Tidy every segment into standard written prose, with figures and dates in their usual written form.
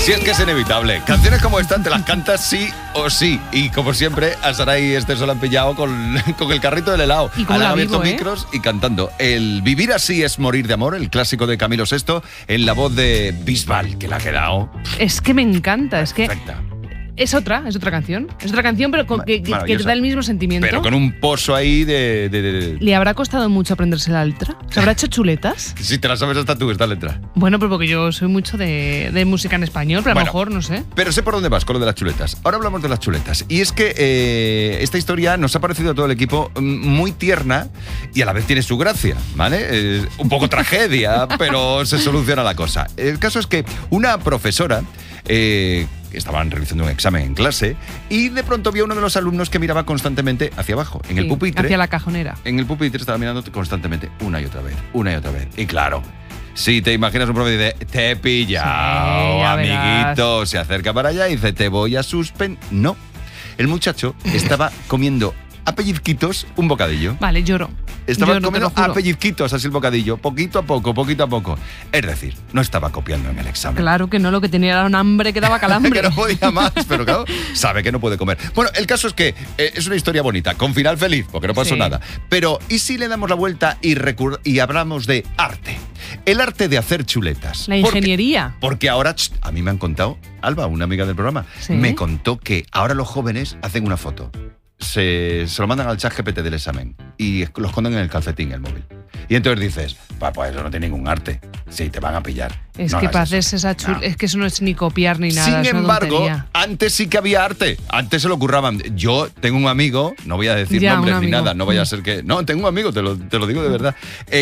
Si es que es inevitable. Canciones como esta te las cantas sí o sí. Y como siempre, a Saray este se lo han pillado con el carrito del helado. Y como han la abierto vivo, micros y cantando. El Vivir así es morir de amor, el clásico de Camilo VI, en la voz de Bisbal, que la ha quedado Es que me encanta, es que perfecta. es otra canción. Es otra canción, pero que te da el mismo sentimiento. Pero con un pozo ahí de... ¿Le habrá costado mucho aprenderse la letra? ¿Se habrá hecho chuletas? Si te la sabes hasta tú, esta letra. Bueno, pero porque yo soy mucho de música en español, pero a lo Bueno, mejor, no sé. Pero sé por dónde vas con lo de las chuletas. Ahora hablamos de las chuletas. Y es que esta historia nos ha parecido a todo el equipo muy tierna y a la vez tiene su gracia, ¿vale? Un poco tragedia, pero se soluciona la cosa. El caso es que una profesora... estaban realizando un examen en clase y de pronto vio a uno de los alumnos que miraba constantemente hacia abajo, en el Sí, pupitre. hacia la cajonera. En el pupitre estaba mirando constantemente una y otra vez, una y otra vez. Y claro, si te imaginas un profe y dice, te he pillado, Sí, ya amiguito, se acerca para allá y dice, te voy a suspender. No, el muchacho estaba comiendo a pellizquitos un bocadillo. Vale, lloro. Estaba Lloro, te comiendo lo juro. a pellizquitos así el bocadillo, poquito a poco, poquito a poco. Es decir, no estaba copiando en el examen. Claro que no, lo que tenía era un hambre que daba calambre. Que no podía más, pero claro, sabe que no puede comer. Bueno, el caso es que es una historia bonita, con final feliz, porque no pasó Sí. nada. Pero, ¿y si le damos la vuelta y hablamos de arte? El arte de hacer chuletas. La ingeniería. Porque ahora, a mí me han contado, Alba, una amiga del programa, Sí. me contó que ahora los jóvenes hacen una foto. Se lo mandan al chat GPT del examen y lo esconden en el calcetín, el móvil. Y entonces dices, pues eso no tiene ningún arte. Sí, te van a pillar. Es No que hagas para eso. hacerse esa No. es que eso no es ni copiar ni nada. Sin es una embargo, tontería. antes sí que había arte. Antes se lo curraban. Yo tengo un amigo, no voy a decir Ya, nombres un ni amigo. nada, no vaya a ser que... No, tengo un amigo, te lo digo de verdad,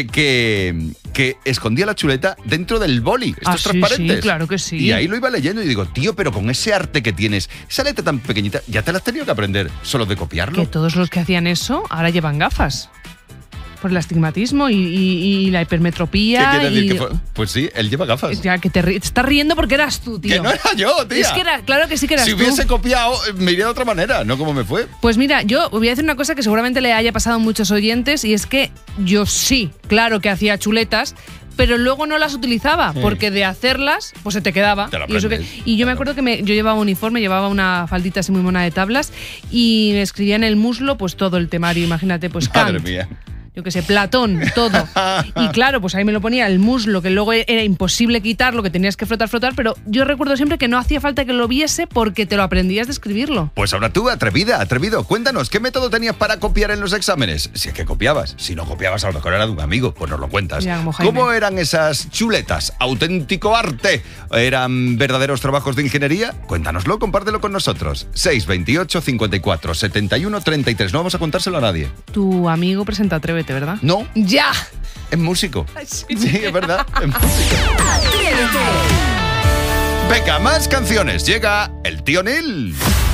que escondía la chuleta dentro del boli. Estos Ah, sí, transparentes. sí, claro que sí. Y ahí lo iba leyendo y digo, tío, pero con ese arte que tienes, esa letra tan pequeñita, ya te la has tenido que aprender solo de copiarlo. Que todos los que hacían eso ahora llevan gafas. Por el astigmatismo y la ¿Qué hipermetropía. quiere decir? y- Que pues sí, él lleva gafas. Ya, que te estás riendo porque eras tú, tío. Que no era yo, tía. Es que era, claro que sí que eras Si tú. hubiese copiado, me iría de otra manera, no como me fue. Pues mira, yo voy a decir una cosa que seguramente le haya pasado a muchos oyentes y es que yo sí, claro que hacía chuletas, pero luego no las utilizaba porque de hacerlas, pues se te quedaba. Te lo y, aprendes, y yo me claro. acuerdo que yo llevaba uniforme, llevaba una faldita así muy mona de tablas y me escribía en el muslo pues todo el temario, imagínate, pues Madre Kant, mía. yo qué sé, Platón, todo. Y claro, pues ahí me lo ponía el muslo, que luego era imposible quitarlo, que tenías que frotar, pero yo recuerdo siempre que no hacía falta que lo viese porque te lo aprendías de escribirlo. Pues ahora tú, atrevido, cuéntanos, ¿qué método tenías para copiar en los exámenes? Si es que copiabas, si no copiabas a lo mejor era de un amigo, pues nos lo cuentas. Ya, como Jaime. ¿Cómo eran esas chuletas? ¿Auténtico arte? ¿Eran verdaderos trabajos de ingeniería? Cuéntanoslo, compártelo con nosotros. 628 54 71 33. No vamos a contárselo a nadie. Tu amigo presenta Atrévete, ¿verdad? No, ¡Ya! es músico. Sí, es verdad, es músico. Atrévete. Venga, más canciones. Llega el tío Nil.